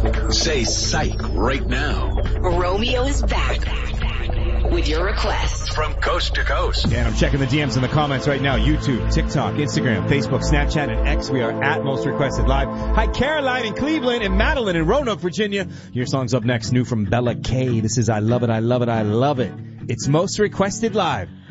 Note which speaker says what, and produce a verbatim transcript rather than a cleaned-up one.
Speaker 1: Say psych right now.
Speaker 2: Romeo is back with your request
Speaker 1: from coast to coast.
Speaker 3: And I'm checking the D Ms in the comments right now. YouTube, TikTok, Instagram, Facebook, Snapchat, and X. We are at Most Requested Live. Hi, Caroline in Cleveland and Madeline in Roanoke, Virginia. Your song's up next, new from Bella K. This is I Love It, I Love It, I Love It. It's Most Requested Live.